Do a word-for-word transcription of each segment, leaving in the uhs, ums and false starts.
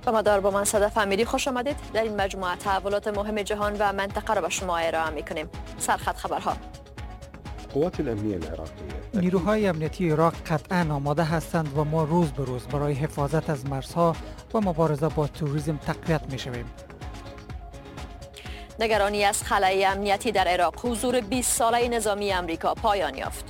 با مدار با من صدف امیری خوش آمدید. در این مجموعه تحولات مهم جهان و منطقه را به شما ارائه می‌کنیم. سرخط خبرها. قوات الامنیه العراقیه نیروهای امنیتی عراق قطعاً آماده هستند و ما روز به روز برای حفاظت از مرزها و مبارزه با توریسم تقویت می‌شویم. نگرانی از خلأ امنیتی در عراق، حضور بیست ساله نظامی آمریکا پایان یافت.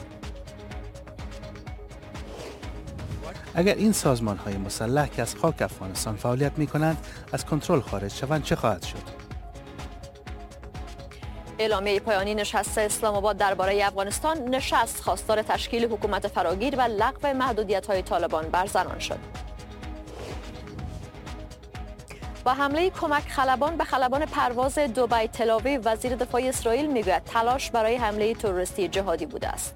اگر این سازمان‌های مسلح که از خاک افغانستان فعالیت می‌کنند از کنترل خارج شوند چه خواهد شد؟ اعلامیه پایانی نشست اسلام آباد درباره افغانستان. نشست خواستار تشکیل حکومت فراگیر و لغو محدودیت‌های طالبان بر زنان شد. با حمله کمک خلبان به خلبان پرواز دبی تل‌آویو، وزیر دفاع اسرائیل میگوید تلاش برای حمله تروریستی جهادی بوده است.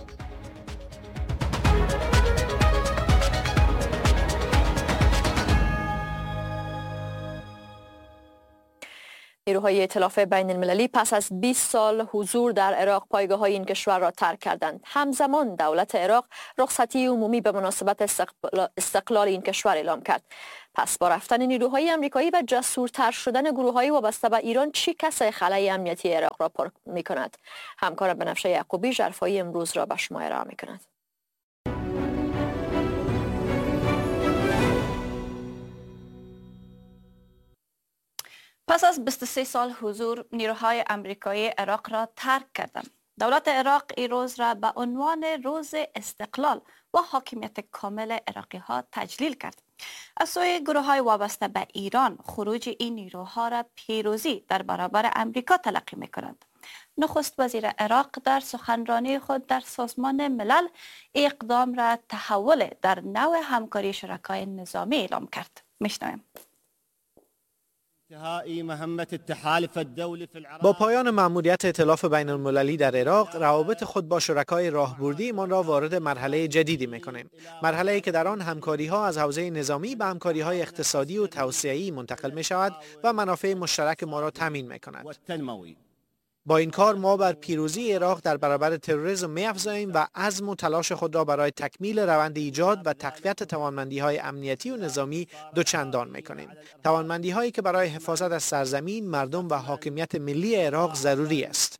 نیروهای ائتلاف بین المللی پس از بیست سال حضور در عراق پایگاه‌های این کشور را ترک کردند. همزمان دولت عراق رخصتی عمومی به مناسبت استقلال این کشور اعلام کرد. پس با رفتن نیروهای آمریکایی و جسورتر شدن گروه‌های وابسته به ایران چی کسای خلأ امنیتی عراق را پر می‌کند؟ همکارم بنفشه یعقوبی ژرفایی امروز را به شما ارائه می‌کند. پس از بیست و سه سال حضور، نیروهای آمریکایی عراق را ترک کردند. دولت عراق این روز را به عنوان روز استقلال و حاکمیت کامل عراقی ها تجلیل کرد. از سوی گروه های وابسته به ایران، خروج این نیروها را پیروزی در برابر امریکا تلقی می کنند. نخست وزیر عراق در سخنرانی خود در سازمان ملل اقدام را تحول در نوع همکاری شرکای نظامی اعلام کرد. میشنویم. با پایان مأموریت ائتلاف بین المللی در عراق، روابط خود با شرکای راهبردی ایمان را وارد مرحله جدیدی می‌کنیم. مرحله‌ای که در آن همکاری‌ها از حوزه نظامی به همکاری‌های اقتصادی و توسعه‌ای منتقل می‌شود و منافع مشترک ما را تامین می‌کند. با این کار ما بر پیروزی عراق در برابر تروریسم می‌افزاییم و عزم و تلاش خود را برای تکمیل روند ایجاد و تقویت توانمندی‌های امنیتی و نظامی دوچندان می‌کنیم. توانمندی‌هایی که برای حفاظت از سرزمین، مردم و حاکمیت ملی عراق ضروری است.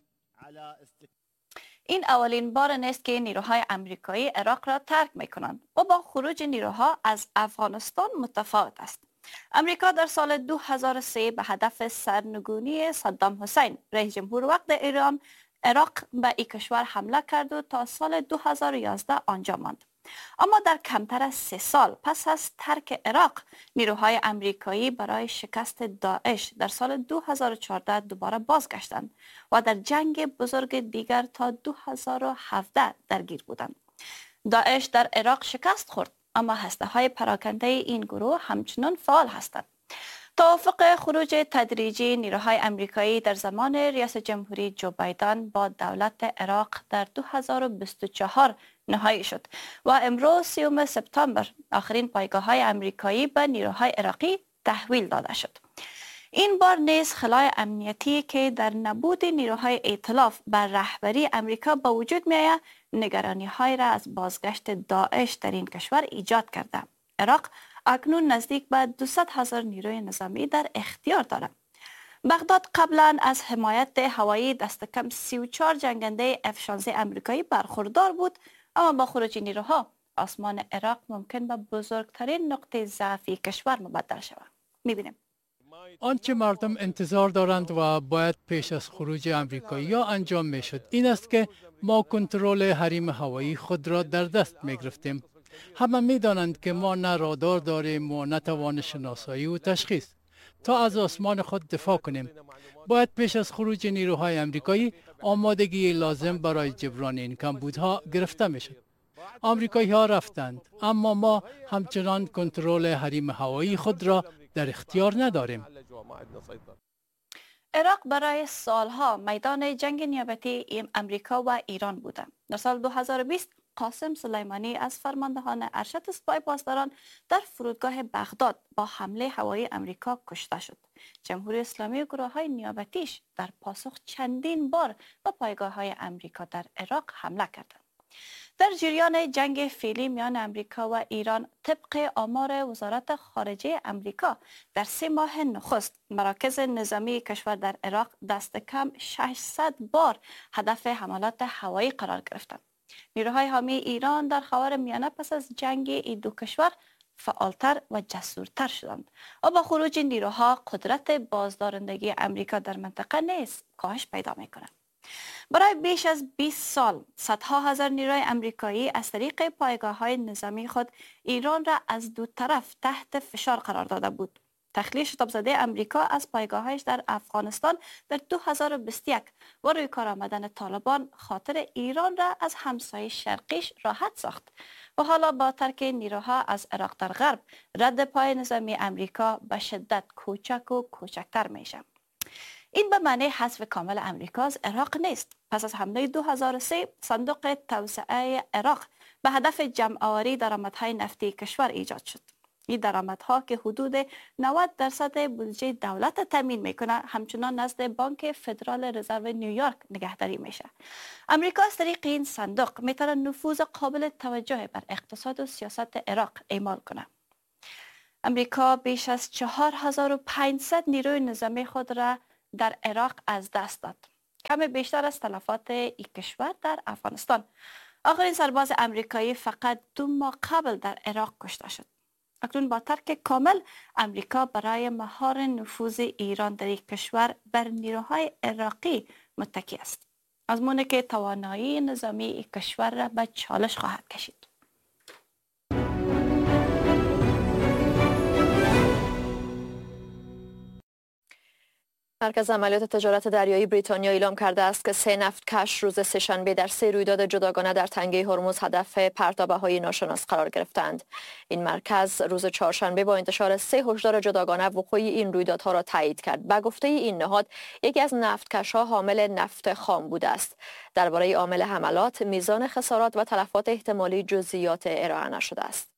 این اولین بار نیست که نیروهای آمریکایی عراق را ترک می‌کنند و با خروج نیروها از افغانستان متفاوت است. امریکا در سال دو هزار و سه به هدف سرنگونی صدام حسین رئیس جمهور وقت ایران عراق به این کشور حمله کرد و تا سال دو هزار و یازده آنجا ماند. اما در کمتر از سه سال پس از ترک عراق، نیروهای آمریکایی برای شکست داعش در سال دو هزار و چهارده دوباره بازگشتند و در جنگ بزرگ دیگر تا دو هزار و هفده درگیر بودند. داعش در عراق شکست خورد، اما هسته‌های پراکنده این گروه همچنان فعال هستند. توافق خروج تدریجی نیروهای آمریکایی در زمان ریاست جمهوری جو بایدن با دولت عراق در دو هزار و بیست و چهار نهایی شد و امروز سیوم سپتامبر آخرین پایگاه‌های آمریکایی به نیروهای عراقی تحویل داده شد. این بار نیز خلأ امنیتی که در نبود نیروهای ائتلاف بر رهبری آمریکا به وجود می‌آید، نگرانی‌های را از بازگشت داعش در این کشور ایجاد کرده. عراق اکنون نزدیک به دویست هزار نیروی نظامی در اختیار دارد. بغداد قبلا از حمایت هوایی دست کم سی و چهار جنگنده اف شانزده آمریکایی برخوردار بود، اما با خروج نیروها آسمان عراق ممکن به بزرگترین نقطه ضعفی کشور مبدل شود. می‌بینیم آنچه مردم انتظار دارند و باید پیش از خروج آمریکایی‌ها انجام میشد این است که ما کنترل حریم هوایی خود را در دست می گرفتیم. همه می دانند که ما نه رادار داریم و نه توان شناسایی و تشخیص. تا از آسمان خود دفاع کنیم، باید پیش از خروج نیروهای آمریکایی آمادگی لازم برای جبران این کمبودها گرفته می شد. آمریکایی ها رفتند، اما ما همچنان کنترل حریم هوایی خود را در اختیار نداریم. عراق برای سالها میدان جنگ نیابتی امریکا و ایران بوده. در سال دو هزار و بیست قاسم سلیمانی از فرماندهان ارشد سپاه پاسداران در فرودگاه بغداد با حمله هوایی امریکا کشته شد. جمهوری اسلامی و گروه های نیابتیش در پاسخ چندین بار به پایگاه های امریکا در عراق حمله کردند. در جریان جنگ فعلی میان امریکا و ایران طبق آمار وزارت خارجه امریکا در سه ماه نخست مراکز نظامی کشور در عراق دست کم ششصد بار هدف حملات هوایی قرار گرفتند. نیروهای حامی ایران در خاورمیانه پس از جنگ این دو کشور فعالتر و جسورتر شدند و با خروج نیروها قدرت بازدارندگی امریکا در منطقه نیز کاهش پیدا می‌کند. برای بیش از بیست سال صدها هزار نیروی امریکایی از طریق پایگاه‌های نظامی خود ایران را از دو طرف تحت فشار قرار داده بود. تخلیه شتابزده امریکا از پایگاه‌هایش در افغانستان در دو هزار و بیست و یک و روی کار آمدن طالبان خاطر ایران را از همسایه شرقیش راحت ساخت و حالا با ترک نیروها از عراق در غرب رد پای نظامی امریکا به شدت کوچک و کوچکتر میشه. این به معنی حذف کامل امریکا از عراق نیست. پس از حمله دو هزار و سه صندوق توسعه عراق به هدف جمع آوری درآمدهای نفتی کشور ایجاد شد. این درآمدها که حدود نود درصد بودجه دولت تامین میکنه همچنان نزد بانک فدرال رزرو نیویورک نگهداری میشه. امریکا از طریق این صندوق میتونه نفوذ قابل توجه بر اقتصاد و سیاست عراق اعمال کنه. امریکا بیش از چهار هزار و پانصد نیروی نظامی خود را در عراق از دست داد. کم بیشتر از تلفات این کشور در افغانستان. آخرین سرباز امریکایی فقط دو ماه قبل در عراق کشته شد. اکنون با ترک کامل امریکا برای مهار نفوذ ایران در این کشور بر نیروهای عراقی متکی است. آزمونه که توانایی نظامی این کشور را به چالش خواهد کشید. مرکز عملیات تجارت دریایی بریتانیا اعلام کرده است که سه نفتکش روز سه‌شنبه در سه رویداد جداگانه در تنگه هرمز هدف پرتابه‌های ناشناس قرار گرفتند. این مرکز روز چهارشنبه با انتشار سه هشدار جداگانه وقوع این رویدادها را تایید کرد. به گفته این نهاد، یکی از نفتکش‌ها حامل نفت خام بوده است. درباره عامل حملات، میزان خسارات و تلفات احتمالی جزئیات ارائه نشده است.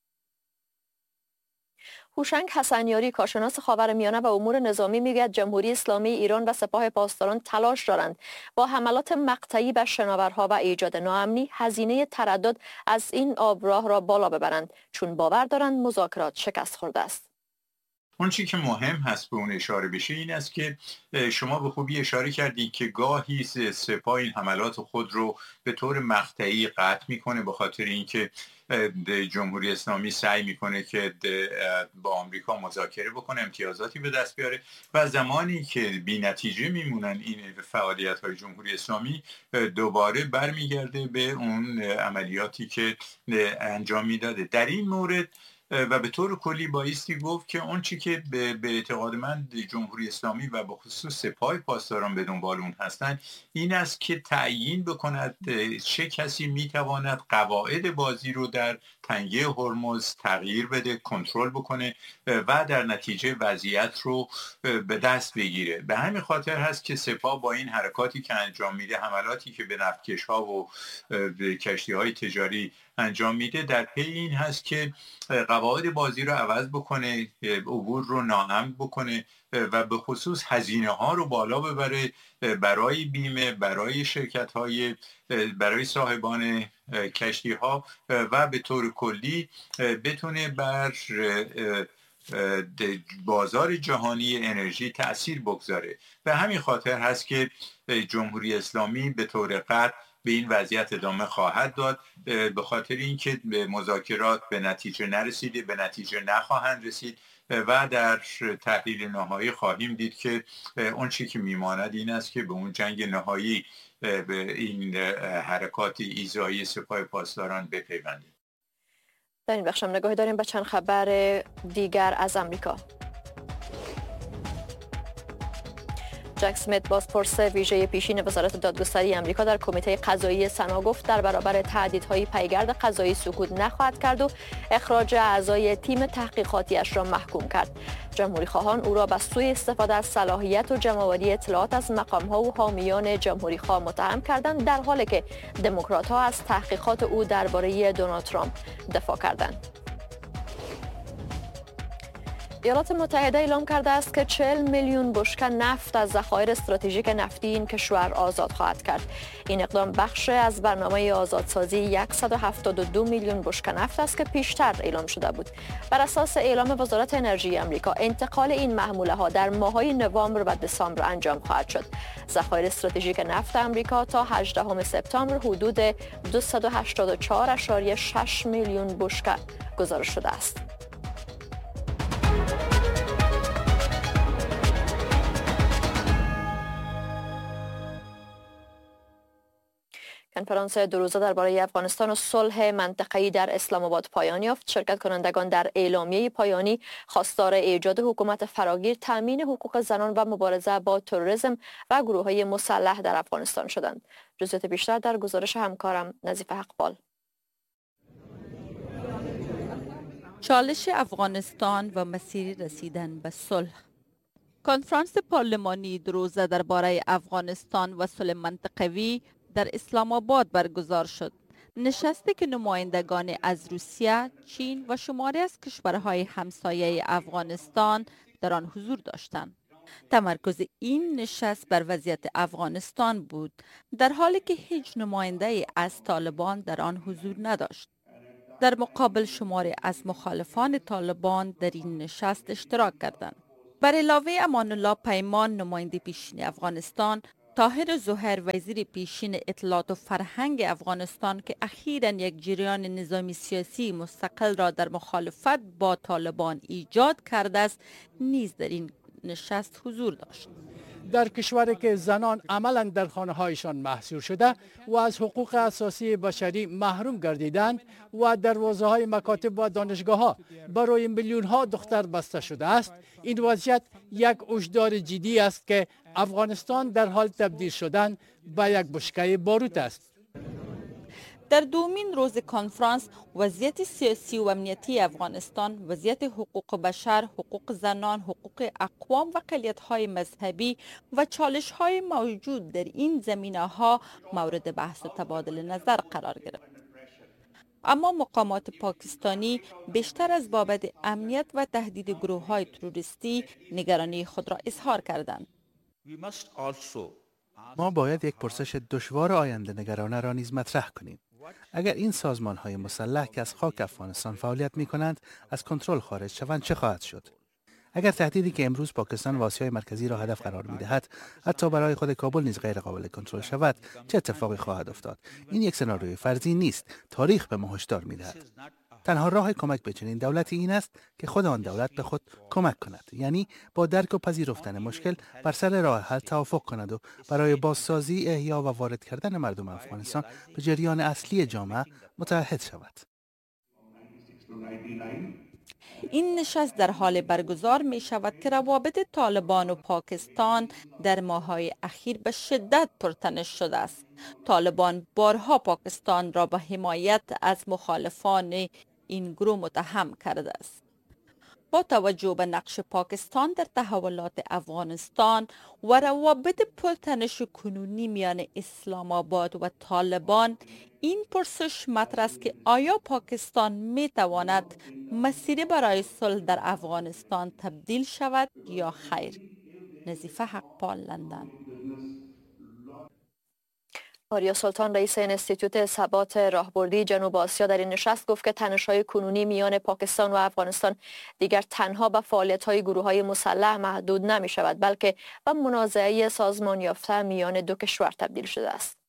هوشنگ حسنیاری، کارشناس خاورمیانه و امور نظامی، میگوید جمهوری اسلامی ایران و سپاه پاسداران تلاش دارند با حملات مقطعی به شناورها و ایجاد ناامنی هزینه تردد از این آبراه را بالا ببرند، چون باور دارند مذاکرات شکست خورده است. اون چی که مهم هست به اون اشاره بشه این است که شما به خوبی اشاره کردید که گاهی سپاه این حملات خود رو به طور مقطعی قطع میکنه به خاطر اینکه جمهوری اسلامی سعی میکنه که با آمریکا مذاکره بکنه، امتیازاتی به دست بیاره و زمانی که بی نتیجه میمونن این فعالیت های جمهوری اسلامی دوباره برمیگرده به اون عملیاتی که انجام میداده. در این مورد و به طور کلی بایستی گفت که اون چی که به, به اعتقاد من جمهوری اسلامی و به خصوص سپاه پاسداران به دنبال اون هستند این است که تعیین بکند چه کسی میتواند قواعد بازی رو در تنگه هرمز تغییر بده، کنترل بکنه و در نتیجه وضعیت رو به دست بگیره. به همین خاطر هست که سپاه با این حرکاتی که انجام میده، حملاتی که به نفتکش‌ها و کشتی‌های تجاری انجام میده، در پی این هست که قواعد بازی رو عوض بکنه، عبور رو ناامن بکنه و به خصوص هزینه ها رو بالا ببره برای بیمه، برای شرکت های، برای صاحبان کشتی ها و به طور کلی بتونه بر بازار جهانی انرژی تأثیر بگذاره. به همین خاطر هست که جمهوری اسلامی به طور قطع به این وضعیت ادامه خواهد داد، به خاطر اینکه مذاکرات به نتیجه نرسیده، به نتیجه نخواهند رسید و در تحلیل نهایی خواهیم دید که اون چی که میماند این است که به اون جنگ نهایی به این حرکات ایذایی سپاه پاسداران بپیونده. در این بخش هم نگاهی داریم به چند خبر دیگر از امریکا. جک اسمیت، بازپرس ویژه پیشین وزارت دادگستری امریکا در کمیته قضایی سنا گفت در برابر تهدیدهای پیگرد قضایی سکوت نخواهد کرد و اخراج اعضای تیم تحقیقاتیش را محکوم کرد. جمهوری خواهان او را به سوء استفاده از صلاحیت و جمع‌آوری اطلاعات از مقام‌ها و حامیان جمهوری خواه متهم کردند، در حالی که دموکرات‌ها از تحقیقات او درباره دونالد ترامپ دفاع کردند. ایالات متحده اعلام کرده است که چهل میلیون بشکه نفت از ذخایر استراتژیک نفتی این کشور آزاد خواهد کرد. این اقدام بخش از برنامه آزادسازی صد و هفتاد و دو میلیون بشکه نفت است که پیشتر اعلام شده بود. بر اساس اعلام وزارت انرژی آمریکا، انتقال این محموله ها در ماه‌های نوامبر و دسامبر انجام خواهد شد. ذخایر استراتژیک نفت آمریکا تا هجدهم سپتامبر حدود دویست و هشتاد و چهار ممیز شش میلیون بشکه گزارش شده است. کنفرانس دو روزه درباره افغانستان و صلح منطقه‌ای در اسلام آباد پایان یافت. شرکت کنندگان در اعلامیه پایانی خواستار ایجاد حکومت فراگیر، تامین حقوق زنان و مبارزه با تروریسم و گروه‌های مسلح در افغانستان شدند. جزئیات بیشتر در گزارش همکارم نظیفه حقپال. چالش افغانستان و مسیر رسیدن به صلح. کنفرانس پارلمانی دو روزه درباره افغانستان و صلح منطقوی در اسلام آباد برگزار شد. نشستی که نمایندگان از روسیه، چین و شماری از کشورهای همسایه افغانستان در آن حضور داشتند. تمرکز این نشست بر وضعیت افغانستان بود، در حالی که هیچ نماینده از طالبان در آن حضور نداشت. در مقابل شماری از مخالفان طالبان در این نشست اشتراک کردند. بر علاوه امان الله پیمان، نماینده پیشین افغانستان، طاهر ظهر، وزیر پیشین اطلاعات و فرهنگ افغانستان که اخیراً یک جریان نظامی سیاسی مستقل را در مخالفت با طالبان ایجاد کرده است، نیز در این نشست حضور داشت. در کشوری که زنان عملاً در خانه‌هایشان محصور شده و از حقوق اساسی بشری محروم گردیدند و دروازه‌های مکاتب و دانشگاه‌ها برای میلیون‌ها دختر بسته شده است، این وضعیت یک هشدار جدی است که افغانستان در حال تبدیل شدن به یک بشکه باروت است. در دومین روز کنفرانس، وضعیت سیاسی و امنیتی افغانستان، وضعیت حقوق بشر، حقوق زنان، حقوق اقوام و اقلیت‌های مذهبی و چالش‌های موجود در این زمینه‌ها مورد بحث و تبادل نظر قرار گرفت. اما مقامات پاکستانی بیشتر از بابت امنیت و تهدید گروه‌های تروریستی نگرانی خود را اظهار کردند. ما باید یک پرسش دشوار آینده نگرانه را نیز مطرح کنیم. اگر این سازمان‌های مسلح که از خاک افغانستان فعالیت می‌کنند از کنترل خارج شوند چه خواهد شد؟ اگر تهدیدی که امروز پاکستان و آسیای مرکزی را هدف قرار می‌دهد حتی برای خود کابل نیز غیر قابل کنترل شود، چه اتفاقی خواهد افتاد؟ این یک سناریوی فرضی نیست. تاریخ به ما هشدار می‌دهد. تنها راه کمک به چنین دولتی این است که خود آن دولت به خود کمک کند، یعنی با درک و پذیرفتن مشکل بر سر راه حل توافق کند و برای بازسازی، احیا و وارد کردن مردم افغانستان به جریان اصلی جامعه متحد شود. این نشست در حال برگزار می شود که روابط طالبان و پاکستان در ماه‌های اخیر به شدت پرتنش شده است. طالبان بارها پاکستان را به حمایت از مخالفان این گروه متهم کرده است. با توجه به نقش پاکستان در تحولات افغانستان و روابط پرتنش کنونی میان اسلام آباد و طالبان، این پرسش مطرح است که آیا پاکستان می تواند مسیر برای صلح در افغانستان تبدیل شود یا خیر؟ نظیفه حقپال، لندن. آریا سلطان، رئیس انستیتوت ثبات راهبردی جنوب آسیا، در این نشست گفت که تنش‌های کنونی میان پاکستان و افغانستان دیگر تنها به فعالیت‌های گروه‌های مسلح محدود نمی شود، بلکه به منازعه سازمان یافته میان دو کشور تبدیل شده است.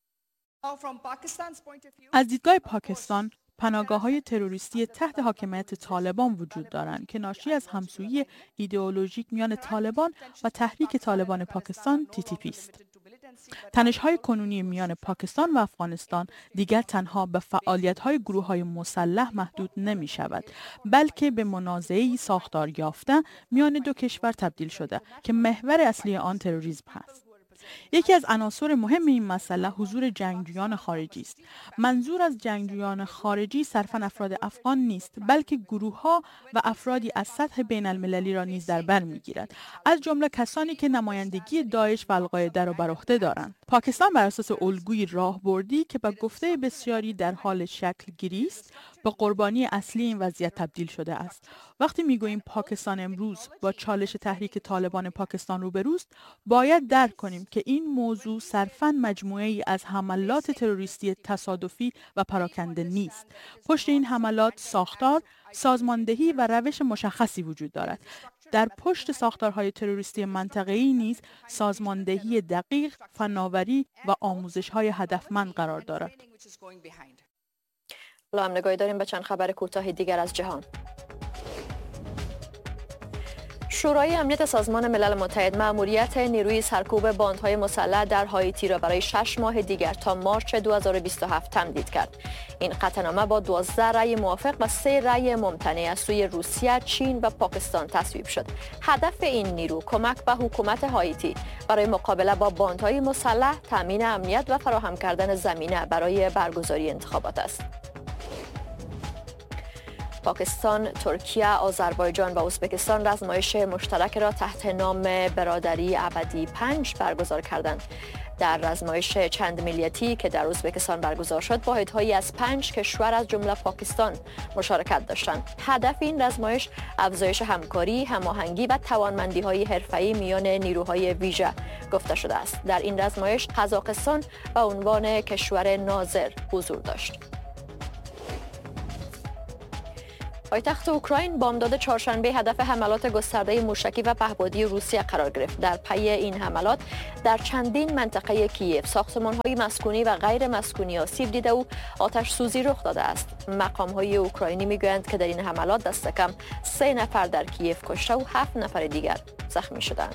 از دیدگاه پاکستان، پناهگاه‌های تروریستی تحت حاکمیت طالبان وجود دارند که ناشی از همسویی ایدئولوژیک میان طالبان و تحریک طالبان پاکستان تی تی پی است. تنش‌های کنونی میان پاکستان و افغانستان دیگر تنها به فعالیت‌های گروه‌های مسلح محدود نمی‌شود، بلکه به منازعه‌ای ساختار یافته میان دو کشور تبدیل شده که محور اصلی آن تروریسم است. یکی از عناصر مهم این مسئله حضور جنگجویان خارجی است. منظور از جنگجویان خارجی صرفاً افراد افغان نیست، بلکه گروه‌ها و افرادی از سطح بین المللی را نیز در بر می‌گیرد، از جمله کسانی که نمایندگی داعش و القاعده را بر عهده دارند. پاکستان بر اساس الگوی راهبردی که به گفته بسیاری در حال شکل گیری است، به قربانی اصلی این وضعیت تبدیل شده است. وقتی میگوییم پاکستان امروز با چالش تحریک طالبان پاکستان روبروست، باید درک کنیم که این موضوع صرفاً مجموعه‌ای از حملات تروریستی تصادفی و پراکنده نیست. پشت این حملات ساختار، سازماندهی و روش مشخصی وجود دارد. در پشت ساختارهای تروریستی منطقه‌ای نیز سازماندهی دقیق، فناوری و آموزش‌های هدفمند قرار دارد. حالا هم نگاهی داریم به چند خبر کوتاه دیگر از جهان. شورای امنیت سازمان ملل متحد مأموریت نیروی سرکوب باندهای مسلح در هایتی را برای شش ماه دیگر تا مارچ دو هزار و بیست و هفت تمدید کرد. این قطعنامه با دوازده رأی موافق و سه رأی ممتنع از سوی روسیه، چین و پاکستان تصویب شد. هدف این نیرو کمک به حکومت هایتی برای مقابله با باندهای مسلح، تامین امنیت و فراهم کردن زمینه برای برگزاری انتخابات است. پاکستان، ترکیه، آذربایجان و ازبکستان رزمایش مشترک را تحت نام برادری ابدی پنج برگزار کردند. در رزمایش چند ملیتی که در ازبکستان برگزار شد، واحدهایی از پنج کشور از جمله پاکستان مشارکت داشتند. هدف این رزمایش افزایش همکاری، هماهنگی و توانمندی‌های حرفه‌ای میان نیروهای ویژه گفته شده است. در این رزمایش قزاقستان به عنوان کشور ناظر حضور داشت. پایتخت اوکراین بامداد چهارشنبه هدف حملات گسترده موشکی و پهپادی روسیه قرار گرفت. در پی این حملات در چندین منطقه کییف ساختمان‌های مسکونی و غیر مسکونی آسیب دیده و آتش سوزی رخ داده است. مقام‌های اوکراینی می‌گویند که در این حملات دست کم سه نفر در کییف کشته و هفت نفر دیگر زخمی شدند.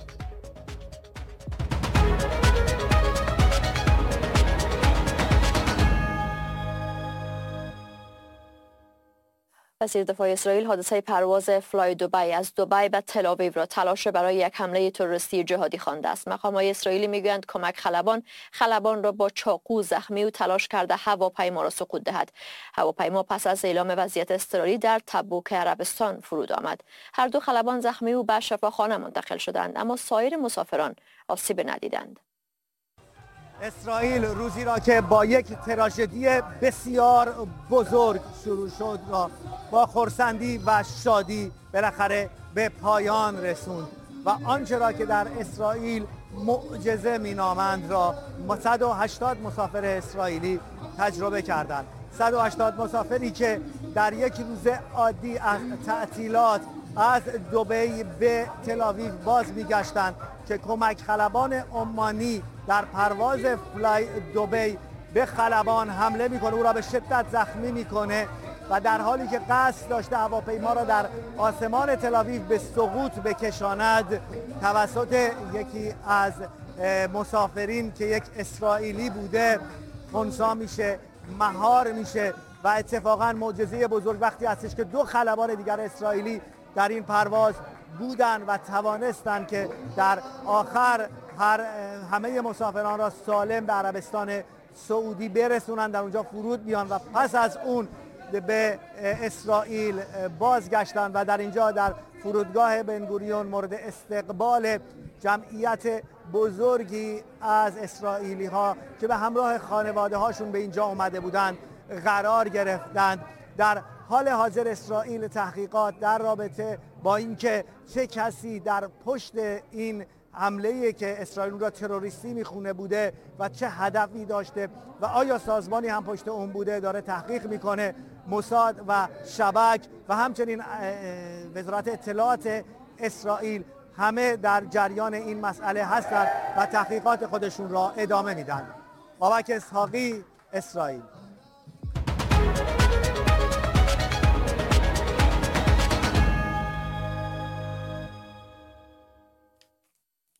وزیر دفاع اسرائیل حادثه پرواز فلای دبی از دبی به تل آویو را تلاش برای یک حمله تروریستی جهادی خوانده است. مقام‌های اسرائیلی میگویند کمک خلبان خلبان را با چاقو زخمی و تلاش کرده هواپیما را سقوط دهد. هواپیما پس از اعلام وضعیت اضطراری در تبوک عربستان فرود آمد. هر دو خلبان زخمی و به شفاخانه منتقل شدند، اما سایر مسافران آسیب ندیدند. اسرائیل روزی را که با یک تراژدی بسیار بزرگ شروع شد را با خرسندی و شادی بالاخره به پایان رسوند و آنچه را که در اسرائیل معجزه مینامند را صد و هشتاد مسافر اسرائیلی تجربه کردند. صد و هشتاد مسافری که در یک روز عادی از تعطیلات از دبی به تل آویو باز میگشتند که کمک خلبان عمانی در پرواز فلای دبی به خلبان حمله میکنه، او را به شدت زخمی میکنه و در حالی که قصد داشته هواپیما را در آسمان تل آویو به سقوط بکشاند، توسط یکی از مسافرین که یک اسرائیلی بوده خنثی میشه، مهار میشه و اتفاقا معجزه بزرگ وقتی هستش که دو خلبان دیگر اسرائیلی در این پرواز بودن و توانستند که در آخر هر همه مسافران را سالم به عربستان سعودی برسونند، در اونجا فرود بیان و پس از اون به اسرائیل بازگشتند و در اینجا در فرودگاه بنگوریون مورد استقبال جمعیت بزرگی از اسرائیلی ها که به همراه خانواده هاشون به اینجا اومده بودند قرار گرفتند. در حال حاضر اسرائیل تحقیقات در رابطه با اینکه چه کسی در پشت این حمله‌ای که اسرائیل را تروریستی میخونه بوده و چه هدفی داشته و آیا سازمانی هم پشت اون بوده داره تحقیق میکنه. موساد و شبک و همچنین وزارت اطلاعات اسرائیل همه در جریان این مسئله هستند و تحقیقات خودشون را ادامه میدن. بابک اسحاقی، اسرائیل.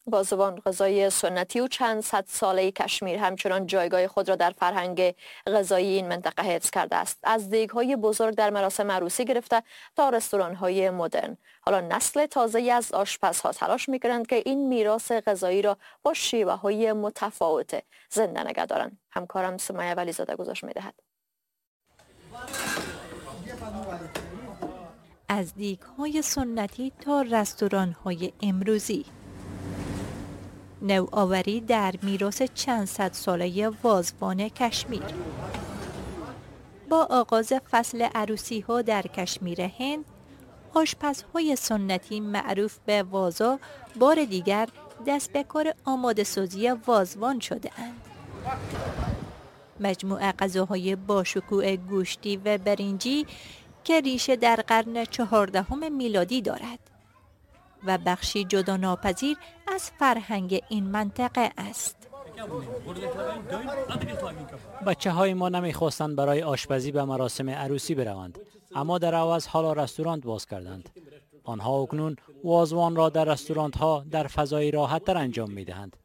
بازوان غذایی سنتی و چند صد ساله کشمیر همچنان جایگاه خود را در فرهنگ غذایی این منطقه حفظ کرده است. از دیگ‌های بزرگ در مراسم عروسی گرفته تا رستوران‌های مدرن. حالا نسل تازه‌ای از آشپزها تلاش می‌کنند که این میراث غذایی را با شیوه‌های متفاوت زنده نگه دارند. همکارم سمیه ولیزاده گزارش می‌دهد. از دیگ‌های سنتی تا رستوران‌های امروزی، نوآوری در میراث چند صد ساله وازوان کشمیر. با آغاز فصل عروسی ها در کشمیر هند، آشپزهای سنتی معروف به وازا بار دیگر دست به کار آماده سازی وازوان شده اند. مجموعه غذاهای باشکوه گوشتی و برنجی که ریشه در قرن چهاردهم میلادی دارد و بخشی جدا ناپذیر از فرهنگ این منطقه است. بچه های ما نمیخواستند برای آشپزی به مراسم عروسی بروند، اما در عوض حالا رستوران باز کردند. آنها اکنون وازوان را در رستوران ها در فضای راحت تر انجام می دهند.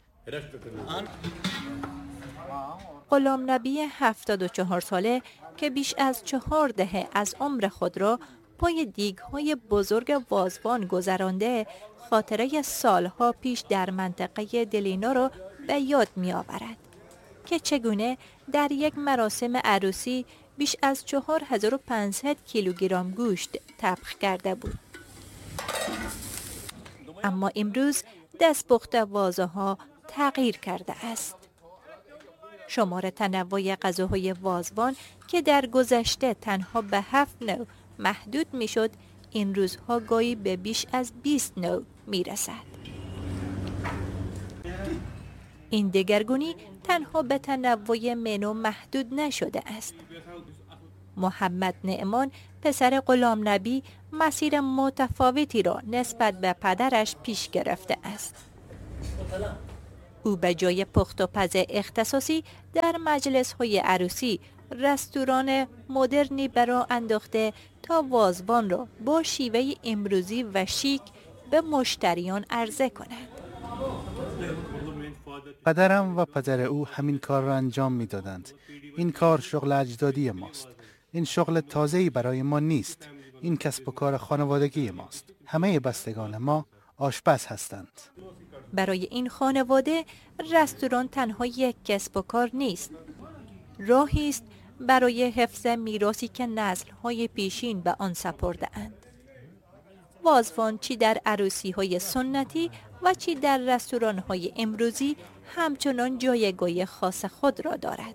غلام نبی هفتاد و چهار ساله که بیش از چهار دهه از عمر خود را پای دیگ‌های بزرگ وازوان گذرانده، خاطره سالها پیش در منطقه دلینا را به یاد می آورد که چگونه در یک مراسم عروسی بیش از چهار هزار و پانصد کیلوگرم گوشت طبخ کرده بود. اما امروز دستپخت وازها تغییر کرده است. شمار تنوع غذاهای وازوان که در گذشته تنها به هفت نوع محدود می شد، این روزها گاهی به بیش از بیست نوع می رسد. این دگرگونی تنها به تنوع منو محدود نشده است. محمد نعمان، پسر غلام نبی، مسیر متفاوتی را نسبت به پدرش پیش گرفته است. او به جای پخت و پز اختصاصی در مجلس‌های عروسی، رستوران مدرنی برای انداخته تا وازوان را با شیوه امروزی و شیک به مشتریان عرضه کند. پدرم و پدر او همین کار را انجام می دادند. این کار شغل اجدادی ماست. این شغل تازه‌ای برای ما نیست. این کسب و کار خانوادگی ماست. همه بستگان ما آشپز هستند. برای این خانواده رستوران تنها یک کسب و کار نیست، راهی است برای حفظ میراثی که نسل‌های پیشین به آن سپرده‌اند. وازوان چی در عروسی‌های سنتی و چی در رستوران‌های امروزی همچنان جایگاه خاص خود را دارد.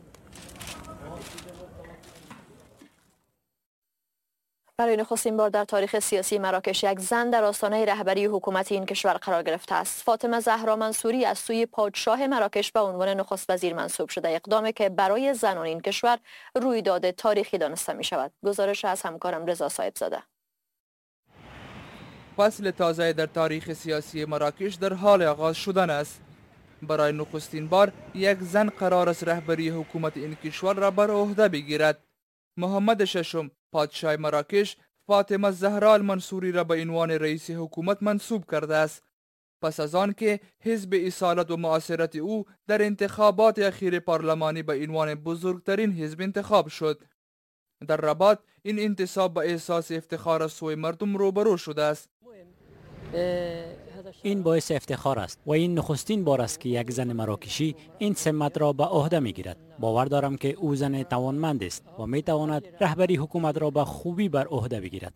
برای نخستین بار در تاریخ سیاسی مراکش یک زن در آستانه رهبری حکومت این کشور قرار گرفته است. فاطمه زهرا منصوری از سوی پادشاه مراکش به عنوان نخست وزیر منصوب شده، اقدامی که برای زنان این کشور رویداد تاریخی دانسته می شود. گزارش از همکارم رضا صاحبزاده. فصل تازه در تاریخ سیاسی مراکش در حال آغاز شدن است. برای نخستین بار یک زن قرار است رهبری حکومت این کشور را بر عهده بگیرد. محمد ششم، پادشاه مراکش، فاطمه زهرا المنصوری را به عنوان رئیس حکومت منصوب کرده است، پس از آن که حزب اصالت و معاصرت او در انتخابات اخیر پارلمانی به عنوان بزرگترین حزب انتخاب شد. در رباط این انتصاب به احساس افتخار از سوی مردم روبرو شده است. این باعث افتخار است و این نخستین بار است که یک زن مراکشی این سمت را به عهده میگیرد. باور دارم که او زن توانمند است و میتواند رهبری حکومت را به خوبی بر عهده بگیرد.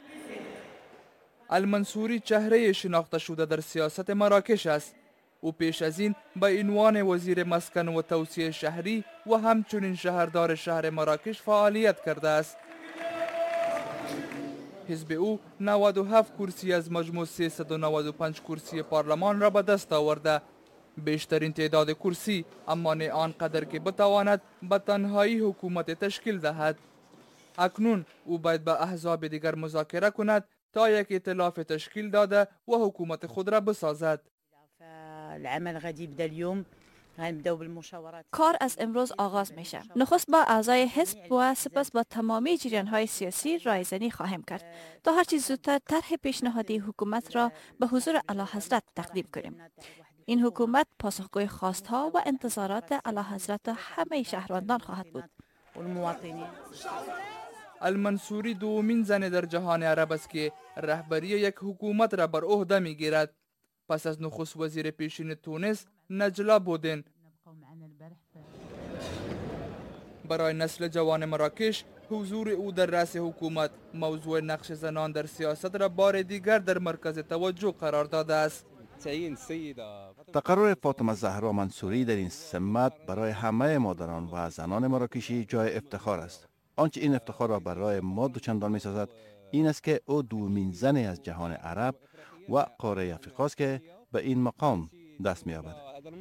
المنصوری چهره شناخته شده در سیاست مراکش است. او پیش از این به عنوان وزیر مسکن و توسعه شهری و همچنین شهردار شهر مراکش فعالیت کرده است. حزب او نود و هفت کرسی از مجموع سیصد و نود و پنج کرسی پارلمان را به دست آورده، بیشترین تعداد کرسی، اما نه آنقدر که بتواند به تنهایی حکومت تشکیل دهد. اکنون او باید با احزاب دیگر مذاکره کند تا یک ائتلاف تشکیل داده و حکومت خود را بسازد. کار از امروز آغاز میشه. نخست با اعضای حزب و سپس با تمامی جریان‌های سیاسی رایزنی خواهیم کرد تا هرچی زودتر طرح پیشنهادی حکومت را به حضور اعلیحضرت تقدیم کنیم. این حکومت پاسخگوی خواستها و انتظارات اعلیحضرت همه شهروندان خواهد بود. المنصوری دومین زن در جهان عرب است که رهبری یک حکومت را بر عهده میگیرد. پس از نخست وزیر پیشین تونس نجلا بودن. برای نسل جوان مراکش حضور او در رأس حکومت موضوع نقش زنان در سیاست را بار دیگر در مرکز توجه قرار داده است. تقرر فاطمه زهرا منصوری در این سمت برای همه مادران و زنان مراکشی جای افتخار است. آنچه این افتخار را برای ما دوچندان می سازد این است که او دومین زنی از جهان عرب و قاره افریقا است که به این مقام دست می یابد.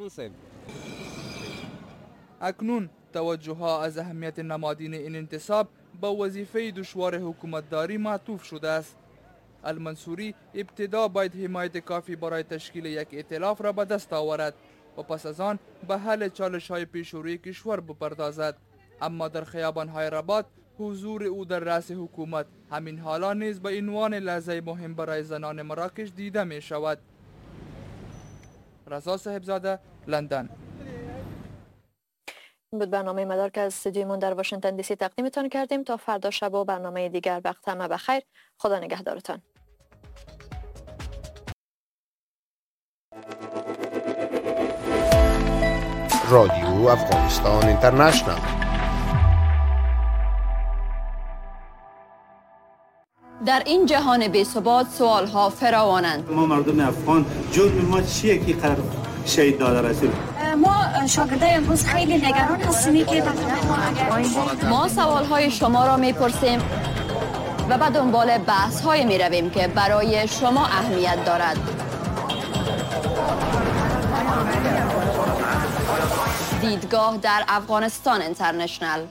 اکنون توجه ها از اهمیت نمادین این انتصاب به وظیفه دشوار حکومتداری معطوف شده است. المنصوری ابتدا باید حمایت کافی برای تشکیل یک ائتلاف را به دست آورد و پس از آن به حل چالش های پیشروی کشور بپردازد. اما در خیابان های رباط حضور او در رأس حکومت همین حالا نیز به عنوان لحظه مهم برای زنان مراکش دیده می شود. رضا صاحبزاده، لندن. این بود برنامه مدار که از استودیومون در واشنگتن دی سی تقدیمتان کردیم. تا فردا شب و برنامه دیگر وقت همه بخیر. خدا نگهدارتان. رادیو افغانستان اینترنشنال. در این جهان بی ثبات سوال ها فراوانند. ما مردم افغان جرم ما چیه که قرار شهید داده رسول؟ ما شاگردای امروز خیلی نگران هستیم که ما سوال های شما را میپرسیم و به دنبال بحث های می رویم که برای شما اهمیت دارد. دیدگاه در افغانستان اینترنشنال.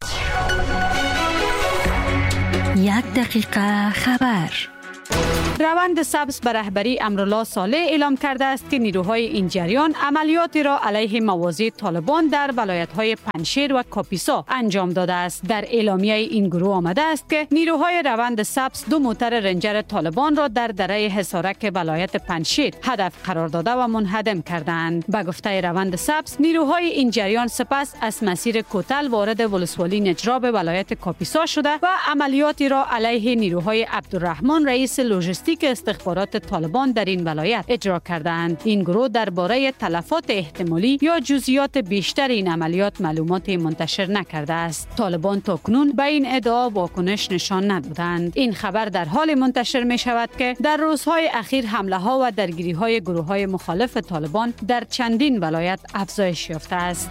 یک دقیقه خبر. روند سبز به رهبری امرالله صالح اعلام کرده است که نیروهای این جریان عملیاتی را علیه مواضع طالبان در ولایت‌های پنجشیر و کاپیسا انجام داده است. در اعلامیه این گروه آمده است که نیروهای روند سبز دو موتر رنجر طالبان را در دره حصارک ولایت پنجشیر هدف قرار داده و منهدم کردند. به گفته روند سبز، نیروهای این جریان سپس از مسیر کوتل وارد ولسوالی نجراب ولایت کاپیسا شده و عملیاتی را علیه نیروهای عبدالرحمن رئیس لوژیستیک استخبارات طالبان در این ولایت اجرا کردند. این گروه درباره تلفات احتمالی یا جزئیات بیشتر این عملیات معلومات منتشر نکرده است. طالبان تاکنون به این ادعا واکنش نشان ندادند. این خبر در حال منتشر می شود که در روزهای اخیر حمله ها و درگیری های گروه های مخالف طالبان در چندین ولایت افزایش یافته است.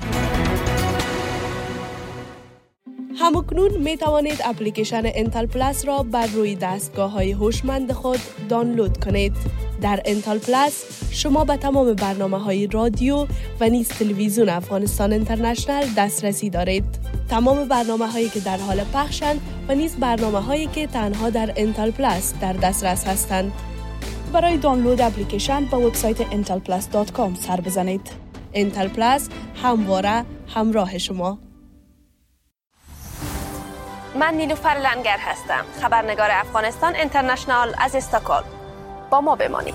همکنون می توانید اپلیکیشن انتل پلاس را بر روی دستگاه های هوشمند خود دانلود کنید. در انتل پلاس شما به تمام برنامه های رادیو و نیز تلویزیون افغانستان اینترنشنال دسترسی دارید. تمام برنامه هایی که در حال پخشند و نیز برنامه هایی که تنها در انتل پلاس در دسترس هستند. برای دانلود اپلیکیشن به وبسایت انتل پلاس دات کام سر بزنید. انتل پلاس همواره همراه شما. من نیلوفر لنگر هستم، خبرنگار افغانستان اینترنشنال از استکهلم. با ما بمانید.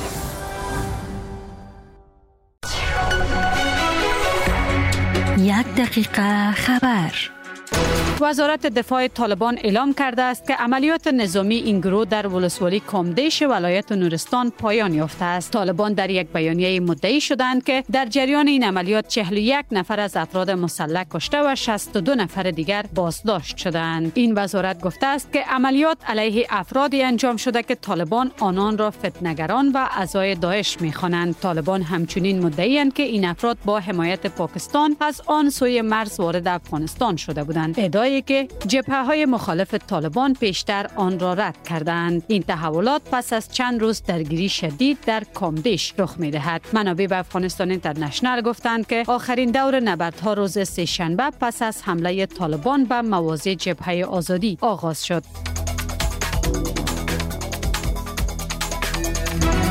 یک دقیقه خبر. وزارت دفاع طالبان اعلام کرده است که عملیات نظامی این گروه در ولسوالی کامدیش ولایت نورستان پایان یافته است. طالبان در یک بیانیه مدعی شدند که در جریان این عملیات چهل و یک نفر از افراد مسلح کشته و شصت و دو نفر دیگر بازداشت شدند. این وزارت گفته است که عملیات علیه افرادی انجام شده که طالبان آنان را فتنه‌گران و اعضای داعش می‌خوانند. طالبان همچنین مدعی‌اند که این افراد با حمایت پاکستان از آن سوی مرز وارد افغانستان شده بودند. که جبهه‌های مخالف طالبان پیشتر آن را رد کردند. این تحولات پس از چند روز درگیری شدید در کامدیش رخ می‌دهد. منابع به افغانستان اینترنشنال گفتند که آخرین دور نبردها روز سه‌شنبه پس از حمله طالبان به مواضع جبهه آزادی آغاز شد.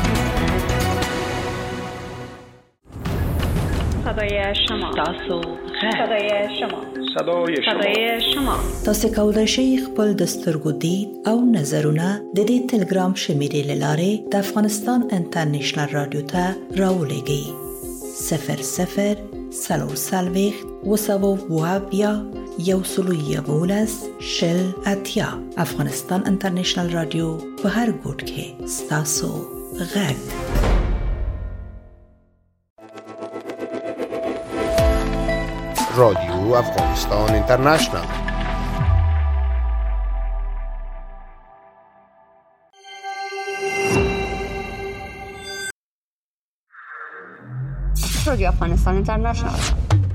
صدای شما تاسو صدای شما صدای شما صدای شما تاسو کولی شئ خپل د سترګو دید او نظرونه د دې ټلګرام شمیرې لاره د افغانستان انټرنیشنل رادیو ته راولېږئ. صفر صفر سلور سلویخت وسوو وابیا یو سلو یولس شل اتیا. افغانستان انټرنیشنل رادیو په هر ګوټ کې ستاسو غږ. رادیو افغانستان اینترنشنال. رادیو افغانستان اینترنشنال